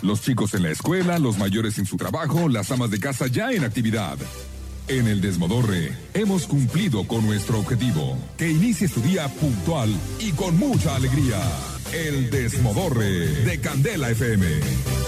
Los chicos en la escuela, los mayores en su trabajo, las amas de casa ya en actividad. En el Desmodorre hemos cumplido con nuestro objetivo. Que inicies tu día puntual y con mucha alegría. El Desmodorre de Candela FM.